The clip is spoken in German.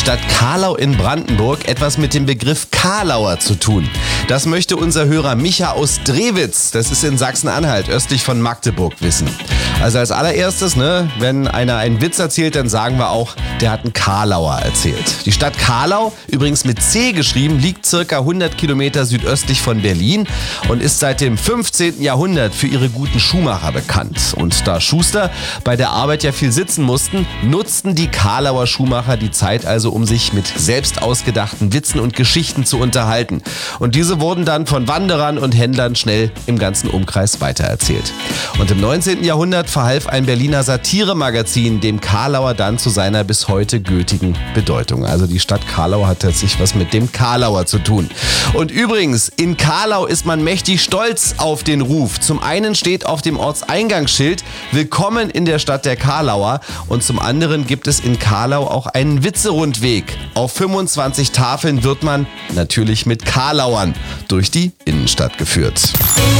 Stadt Carlau in Brandenburg etwas mit dem Begriff Karlauer zu tun. Das möchte unser Hörer Micha aus Drewitz, das ist in Sachsen-Anhalt, östlich von Magdeburg, wissen. Also als allererstes, wenn einer einen Witz erzählt, dann sagen wir auch, der hat einen Karlauer erzählt. Die Stadt Carlau, übrigens mit C geschrieben, liegt circa 100 Kilometer südöstlich von Berlin und ist seit dem 15. Jahrhundert für ihre guten Schuhmacher bekannt. Und da Schuster bei der Arbeit ja viel sitzen mussten, nutzten die Karlauer Schuhmacher die Zeit also, um sich mit selbst ausgedachten Witzen und Geschichten zu unterhalten. Und diese wurden dann von Wanderern und Händlern schnell im ganzen Umkreis weitererzählt. Und im 19. Jahrhundert verhalf ein Berliner Satiremagazin dem Karlauer dann zu seiner bis heute gültigen Bedeutung. Also die Stadt Carlau hat tatsächlich was mit dem Karlauer zu tun. Und übrigens, in Carlau ist man mächtig stolz auf den Ruf. Zum einen steht auf dem Ortseingangsschild "Willkommen in der Stadt der Karlauer" und zum anderen gibt es in Carlau auch einen Witze-Rundweg. Auf 25 Tafeln wird man, natürlich mit Karlauern, durch die Innenstadt geführt.